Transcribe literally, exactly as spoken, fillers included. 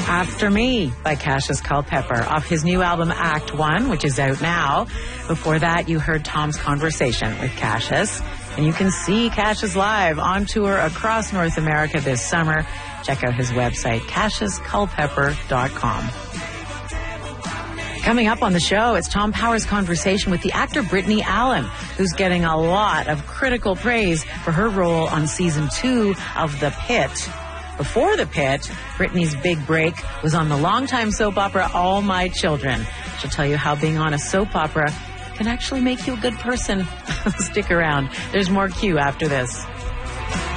After Me by Cassius Culpepper off his new album Act One, which is out now. Before that, you heard Tom's conversation with Cassius. And you can see Cassius live on tour across North America this summer. Check out his website, cassius culpepper dot com. Coming up on the show, it's Tom Power's conversation with the actor Brittany Allen, who's getting a lot of critical praise for her role on season two of The Pit. Before The Pit, Brittany's big break was on the longtime soap opera All My Children. She'll tell you how being on a soap opera can actually make you a good person. Stick around. There's more Q after this.